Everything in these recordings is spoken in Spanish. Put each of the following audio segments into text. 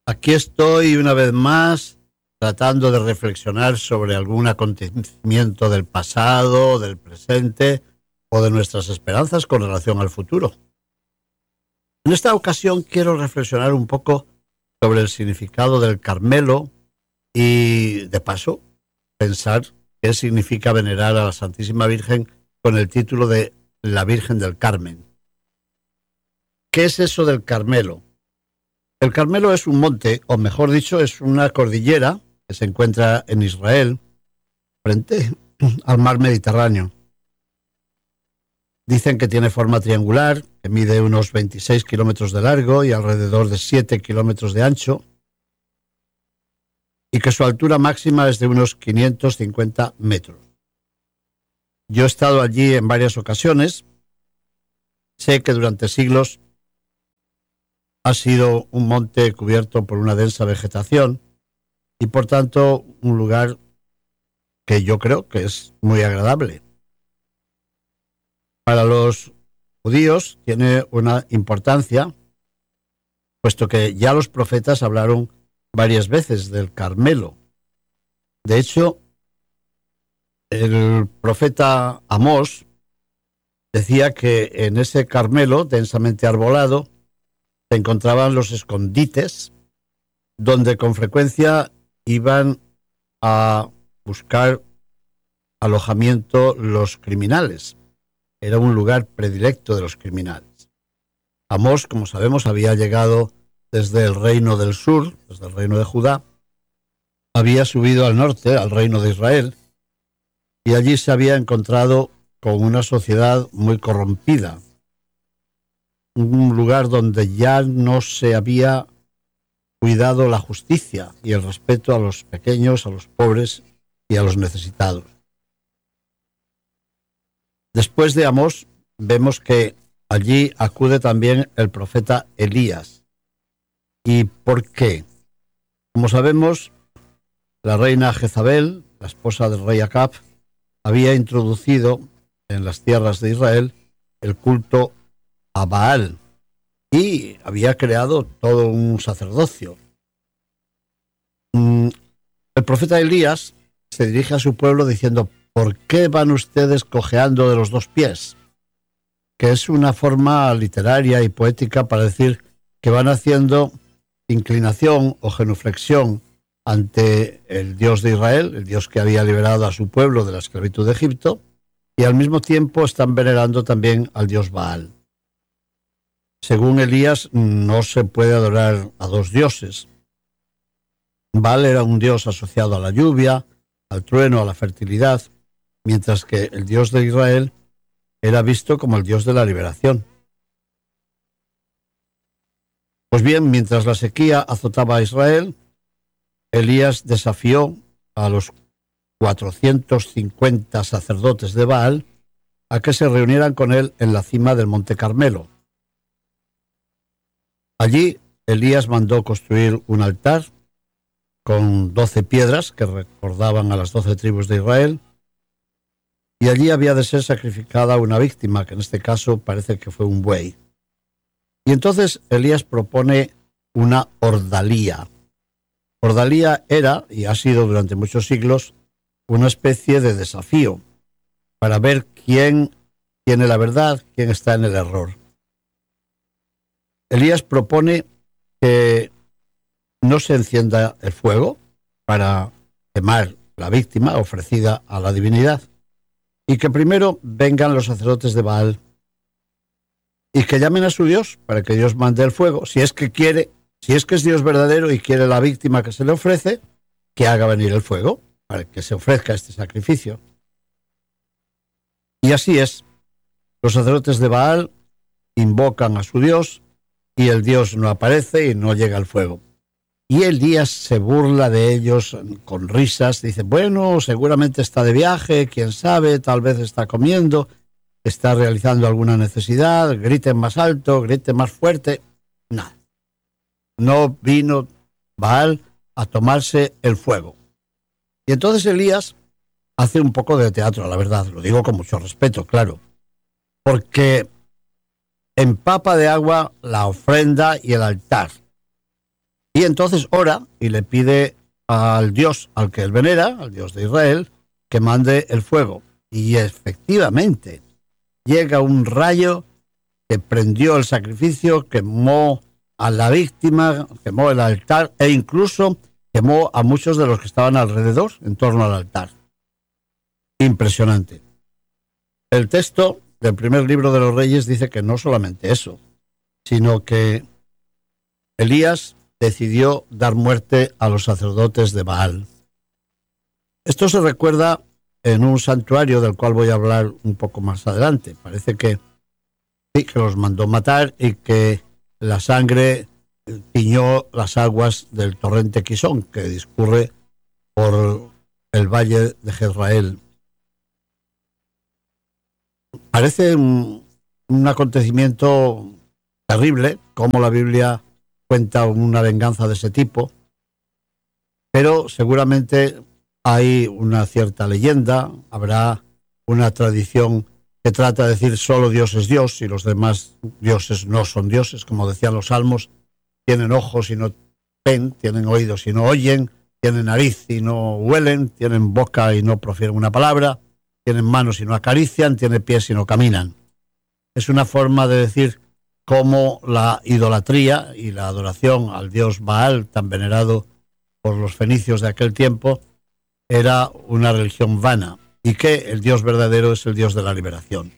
Aquí estoy una vez más tratando de reflexionar sobre algún acontecimiento del pasado, del presente o de nuestras esperanzas con relación al futuro. En esta ocasión quiero reflexionar un poco sobre el significado del Carmelo y, de paso, pensar qué significa venerar a la Santísima Virgen con el título de la Virgen del Carmen. ¿Qué es eso del Carmelo? El Carmelo es un monte, o mejor dicho, es una cordillera que se encuentra en Israel, frente al mar Mediterráneo. Dicen que tiene forma triangular, que mide unos 26 kilómetros de largo y alrededor de 7 kilómetros de ancho, y que su altura máxima es de unos 550 metros. Yo he estado allí en varias ocasiones. Sé que durante siglos ha sido un monte cubierto por una densa vegetación y por tanto un lugar que yo creo que es muy agradable. Para los judíos tiene una importancia, puesto que ya los profetas hablaron varias veces del Carmelo. De hecho, el profeta Amós decía que en ese Carmelo densamente arbolado se encontraban los escondites donde con frecuencia iban a buscar alojamiento los criminales. Era un lugar predilecto de los criminales. Amós, como sabemos, había llegado desde el reino del sur, desde el reino de Judá, había subido al norte, al reino de Israel, y allí se había encontrado con una sociedad muy corrompida, un lugar donde ya no se había cuidado la justicia y el respeto a los pequeños, a los pobres y a los necesitados. Después de Amós, vemos que allí acude también el profeta Elías. ¿Y por qué? Como sabemos, la reina Jezabel, la esposa del rey Acab, había introducido en las tierras de Israel el culto a Baal y había creado todo un sacerdocio. El profeta Elías se dirige a su pueblo diciendo: ¿por qué van ustedes cojeando de los dos pies? Que es una forma literaria y poética para decir que van haciendo inclinación o genuflexión ante el Dios de Israel, el Dios que había liberado a su pueblo de la esclavitud de Egipto, y al mismo tiempo están venerando también al dios Baal. Según Elías, no se puede adorar a dos dioses. Baal era un dios asociado a la lluvia, al trueno, a la fertilidad, mientras que el Dios de Israel era visto como el Dios de la liberación. Pues bien, mientras la sequía azotaba a Israel, Elías desafió a los 450 sacerdotes de Baal a que se reunieran con él en la cima del Monte Carmelo. Allí, Elías mandó construir un altar con 12 piedras que recordaban a las 12 tribus de Israel, y allí había de ser sacrificada una víctima, que en este caso parece que fue un buey. Y entonces Elías propone una ordalía. Ordalía era, y ha sido durante muchos siglos, una especie de desafío para ver quién tiene la verdad, quién está en el error. Elías propone que no se encienda el fuego para quemar la víctima ofrecida a la divinidad, y que primero vengan los sacerdotes de Baal y que llamen a su Dios para que Dios mande el fuego, si es que quiere, si es que es Dios verdadero y quiere la víctima que se le ofrece, que haga venir el fuego para que se ofrezca este sacrificio. Y así es. Los sacerdotes de Baal invocan a su Dios y el Dios no aparece y no llega el fuego. Y Elías se burla de ellos con risas, dice: bueno, seguramente está de viaje, quién sabe, tal vez está comiendo, está realizando alguna necesidad, griten más alto, griten más fuerte. Nada. No vino Baal a tomarse el fuego. Y entonces Elías hace un poco de teatro, la verdad, lo digo con mucho respeto, claro, porque empapa de agua la ofrenda y el altar. Y entonces ora y le pide al Dios al que él venera, al Dios de Israel, que mande el fuego. Y efectivamente, llega un rayo que prendió el sacrificio, quemó a la víctima, quemó el altar e incluso quemó a muchos de los que estaban alrededor, en torno al altar. Impresionante. El texto del primer libro de los Reyes dice que no solamente eso, sino que Elías decidió dar muerte a los sacerdotes de Baal. Esto se recuerda en un santuario del cual voy a hablar un poco más adelante. Parece que sí, que los mandó matar y que la sangre tiñó las aguas del torrente Quisón, que discurre por el valle de Jezreel. Parece un acontecimiento terrible, como la Biblia cuenta una venganza de ese tipo, pero seguramente hay una cierta leyenda, habrá una tradición que trata de decir solo Dios es Dios y los demás dioses no son dioses, como decían los salmos, tienen ojos y no ven, tienen oídos y no oyen, tienen nariz y no huelen, tienen boca y no profieren una palabra, tienen manos y no acarician, tienen pies y no caminan. Es una forma de decir cómo la idolatría y la adoración al dios Baal, tan venerado por los fenicios de aquel tiempo, era una religión vana y que el Dios verdadero es el Dios de la liberación.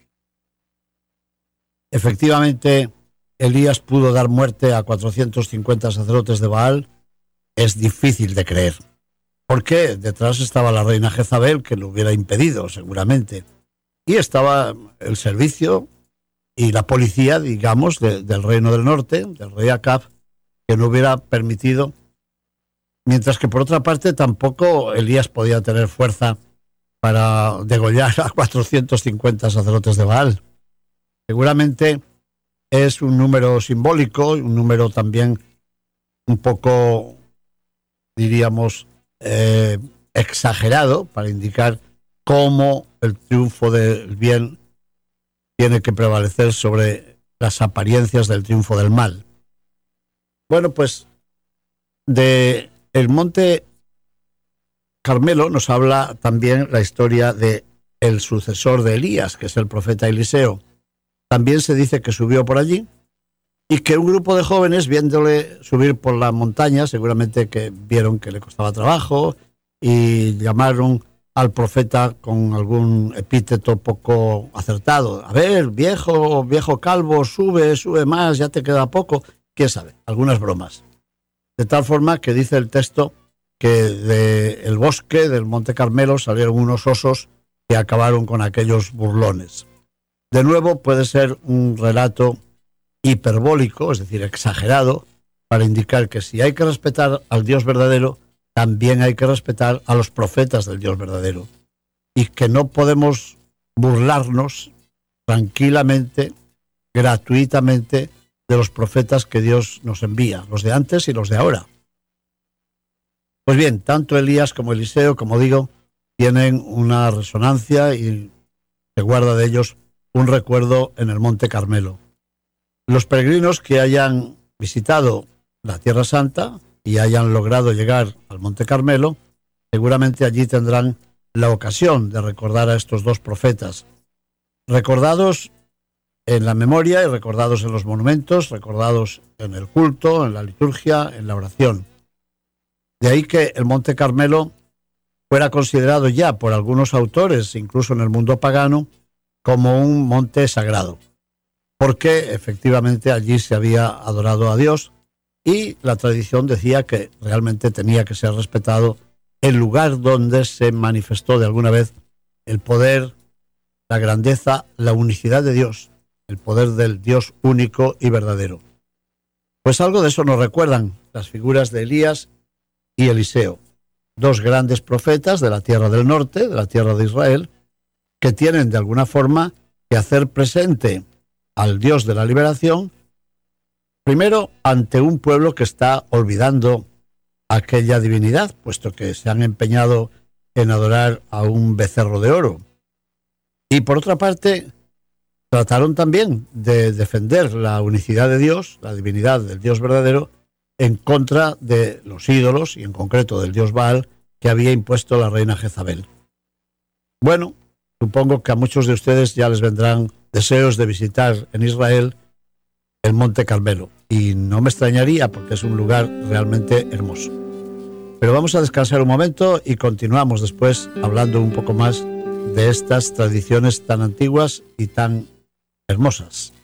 Efectivamente, Elías pudo dar muerte a 450 sacerdotes de Baal. Es difícil de creer, porque detrás estaba la reina Jezabel, que lo hubiera impedido seguramente, y estaba el servicio y la policía, digamos, del reino del norte, del rey Acab, que no hubiera permitido. Mientras que, por otra parte, tampoco Elías podía tener fuerza para degollar a 450 sacerdotes de Baal. Seguramente es un número simbólico, un número también un poco, diríamos, exagerado, para indicar cómo el triunfo del bien tiene que prevalecer sobre las apariencias del triunfo del mal. Bueno, pues de el monte Carmelo nos habla también la historia de el sucesor de Elías, que es el profeta Eliseo. También se dice que subió por allí y que un grupo de jóvenes, viéndole subir por la montaña, seguramente que vieron que le costaba trabajo y llamaron al profeta con algún epíteto poco acertado. A ver, viejo calvo, sube más, ya te queda poco. ¿Quién sabe? Algunas bromas. De tal forma que dice el texto que del bosque del Monte Carmelo salieron unos osos que acabaron con aquellos burlones. De nuevo, puede ser un relato hiperbólico, es decir, exagerado, para indicar que si hay que respetar al Dios verdadero, también hay que respetar a los profetas del Dios verdadero. Y que no podemos burlarnos tranquilamente, gratuitamente, de los profetas que Dios nos envía, los de antes y los de ahora. Pues bien, tanto Elías como Eliseo, como digo, tienen una resonancia y se guarda de ellos un recuerdo en el Monte Carmelo. Los peregrinos que hayan visitado la Tierra Santa y hayan logrado llegar al Monte Carmelo, seguramente allí tendrán la ocasión de recordar a estos dos profetas, recordados en la memoria y recordados en los monumentos, recordados en el culto, en la liturgia, en la oración. De ahí que el Monte Carmelo fuera considerado ya por algunos autores, incluso en el mundo pagano, como un monte sagrado, porque efectivamente allí se había adorado a Dios y la tradición decía que realmente tenía que ser respetado el lugar donde se manifestó de alguna vez el poder, la grandeza, la unicidad de Dios, el poder del Dios único y verdadero. Pues algo de eso nos recuerdan las figuras de Elías y Eliseo, dos grandes profetas de la tierra del norte, de la tierra de Israel, que tienen de alguna forma que hacer presente al Dios de la liberación, primero ante un pueblo que está olvidando aquella divinidad, puesto que se han empeñado en adorar a un becerro de oro. Y por otra parte, trataron también de defender la unicidad de Dios, la divinidad del Dios verdadero, en contra de los ídolos, y en concreto del dios Baal, que había impuesto la reina Jezabel. Bueno, supongo que a muchos de ustedes ya les vendrán deseos de visitar en Israel el Monte Carmelo, y no me extrañaría porque es un lugar realmente hermoso. Pero vamos a descansar un momento y continuamos después hablando un poco más de estas tradiciones tan antiguas y tan hermosas.